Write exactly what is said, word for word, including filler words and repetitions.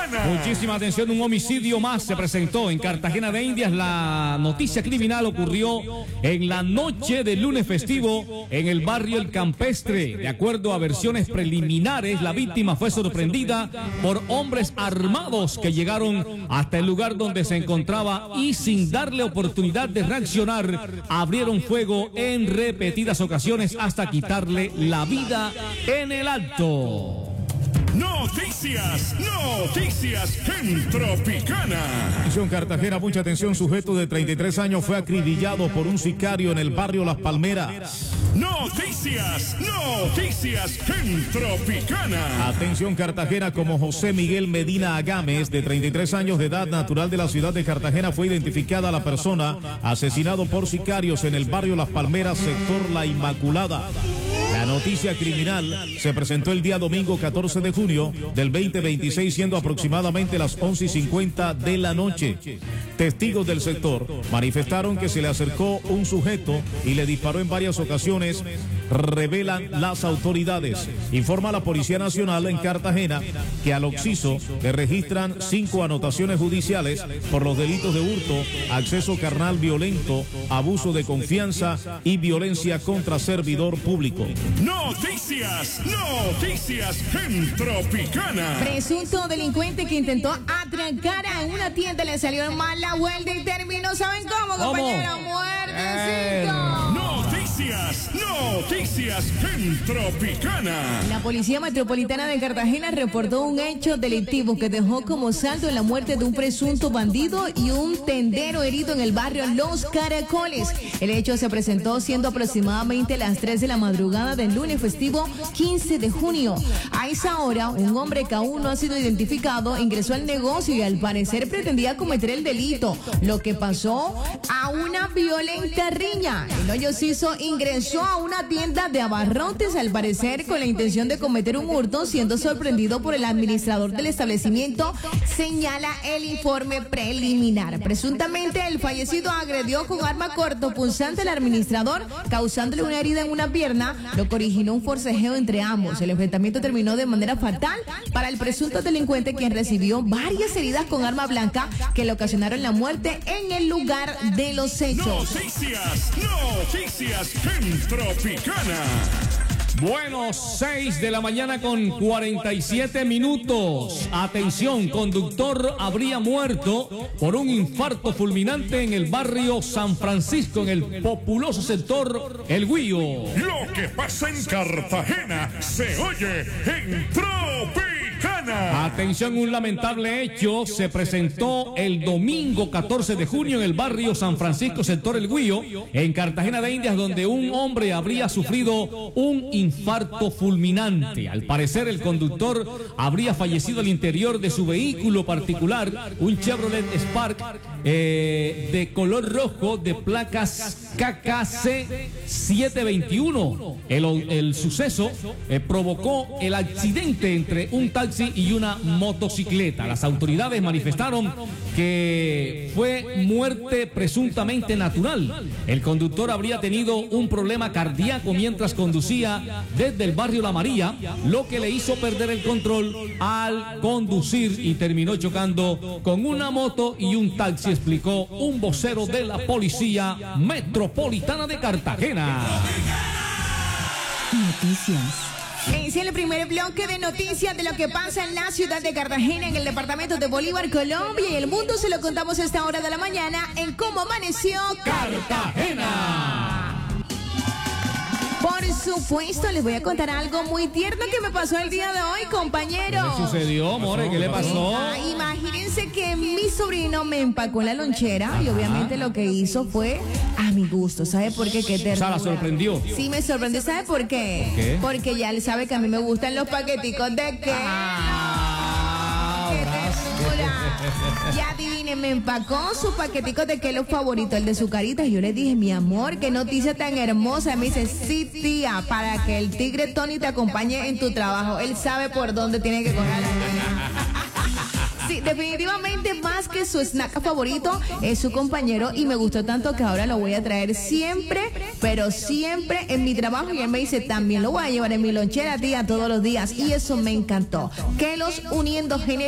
Tropicana. Muchísima atención, un homicidio más se presentó en Cartagena de Indias. La noticia criminal ocurrió en la noche del lunes festivo en el barrio El Campestre. De acuerdo a versiones preliminares, la víctima fue sorprendida por hombres armados que llegaron hasta el lugar donde se encontraba y sin darle oportunidad de reaccionar, abrieron fuego en repetidas ocasiones hasta quitarle la vida en el acto. Noticias, noticias en Tropicana. Atención Cartagena, mucha atención, sujeto de treinta y tres años fue acribillado por un sicario en el barrio Las Palmeras. Noticias, noticias en Tropicana. Atención Cartagena, como José Miguel Medina Agames, de treinta y tres años de edad, natural de la ciudad de Cartagena, fue identificada la persona asesinado por sicarios en el barrio Las Palmeras, sector La Inmaculada. La noticia criminal se presentó el día domingo catorce de junio del veinte veintiséis, siendo aproximadamente las once y cincuenta de la noche. Testigos del sector manifestaron que se le acercó un sujeto y le disparó en varias ocasiones, revelan las autoridades. Informa la Policía Nacional en Cartagena que al occiso le registran cinco anotaciones judiciales por los delitos de hurto, acceso carnal violento, abuso de confianza y violencia contra servidor público. Noticias, noticias en Tropicana. Presunto delincuente que intentó atracar a una tienda le salió mal la vuelta y terminó, ¿saben cómo, compañero? Muertecito. Noticias, noticias en Tropicana. La Policía Metropolitana de Cartagena reportó un hecho delictivo que dejó como saldo la muerte de un presunto bandido y un tendero herido en el barrio Los Caracoles. El hecho se presentó siendo aproximadamente las tres de la madrugada del lunes festivo quince de junio. A esa hora, un hombre que aún no ha sido identificado ingresó al negocio y al parecer pretendía cometer el delito, lo que pasó a una violenta riña. El hoyociso ingresó a una tienda de abarrotes, al parecer con la intención de cometer un hurto, siendo sorprendido por el administrador del establecimiento, señala el informe preliminar. Presuntamente el fallecido agredió con arma cortopunzante al administrador, causándole una herida en una pierna, lo que originó un forcejeo entre ambos. El enfrentamiento terminó de manera fatal para el presunto delincuente, quien recibió varias heridas con arma blanca que le ocasionaron la muerte en el lugar de los hechos. Noticias, noticias en Tropicana. Bueno, seis de la mañana con cuarenta y siete minutos. Atención, conductor habría muerto por un infarto fulminante en el barrio San Francisco, en el populoso sector El Guío. Lo que pasa en Cartagena se oye en Tropicana. Atención, un lamentable hecho se presentó el domingo catorce de junio en el barrio San Francisco, sector El Guío, en Cartagena de Indias, donde un hombre habría sufrido un infarto fulminante. Al parecer, el conductor habría fallecido al interior de su vehículo particular, un Chevrolet Spark eh, de color rojo de placas K K C setecientos veintiuno. El, el suceso eh, provocó el accidente entre un taxi y una motocicleta. Las autoridades manifestaron que fue muerte presuntamente natural. El conductor habría tenido un problema cardíaco mientras conducía desde el barrio La María, lo que le hizo perder el control al conducir y terminó chocando con una moto y un taxi, explicó un vocero de la Policía Metropolitana de Cartagena. Noticias. Inicia el primer bloque de noticias de lo que pasa en la ciudad de Cartagena, en el departamento de Bolívar, Colombia y el mundo. Se lo contamos a esta hora de la mañana en Cómo Amaneció Cartagena. Por supuesto, les voy a contar algo muy tierno que me pasó el día de hoy, compañero. ¿Qué sucedió, more? ¿Qué le pasó? Ah, imagínense que mi sobrino me empacó en la lonchera y obviamente lo que hizo fue a mi gusto. ¿Sabe por qué? Qué ternura. O sea, la sorprendió. Sí, me sorprendió. ¿Sabe por qué? ¿Por qué? Porque ya él sabe que a mí me gustan los paqueticos de queso. Ah, ¡Qué ternura! Ya adivinen, me empacó sus paqueticos de queso favorito, el de Zucaritas. Y yo le dije, mi amor, qué noticia tan hermosa. Me dice, sí, tía, para que el tigre Tony te acompañe en tu trabajo. Él sabe por dónde tiene que coger. Sí, definitivamente más que su snack favorito es su compañero y me gustó tanto que ahora lo voy a traer siempre, pero siempre en mi trabajo, y él me dice, también lo voy a llevar en mi lonchera, tía, todos los días, y eso me encantó. Que los uniendo